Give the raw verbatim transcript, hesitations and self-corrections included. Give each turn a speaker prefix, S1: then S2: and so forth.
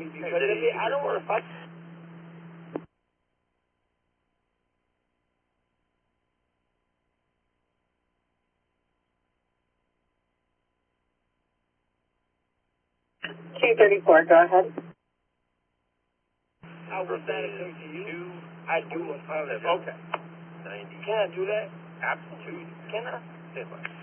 S1: me because of it. I don't want to fight.
S2: two thirty-four, go ahead.
S1: I was that okay to you? I do apologize. Okay. ninety. Can I do that?
S3: Absolutely.
S1: Can I?
S3: Stand by.